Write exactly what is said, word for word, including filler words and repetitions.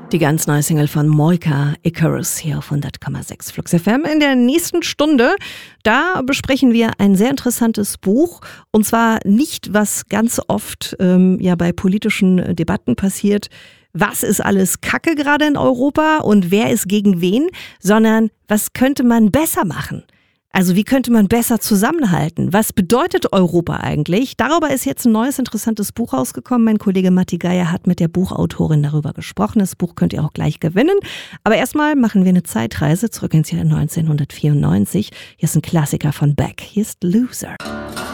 Die ganz neue Single von Moika, Icarus, hier auf hundert Komma sechs Flux F M. In der nächsten Stunde, da besprechen wir ein sehr interessantes Buch. Und zwar nicht, was ganz oft ähm, ja bei politischen Debatten passiert, was ist alles Kacke gerade in Europa und wer ist gegen wen, sondern was könnte man besser machen? Also wie könnte man besser zusammenhalten? Was bedeutet Europa eigentlich? Darüber ist jetzt ein neues, interessantes Buch rausgekommen. Mein Kollege Matti Geier hat mit der Buchautorin darüber gesprochen. Das Buch könnt ihr auch gleich gewinnen. Aber erstmal machen wir eine Zeitreise zurück ins Jahr neunzehnhundertvierundneunzig. Hier ist ein Klassiker von Beck. Hier ist Loser.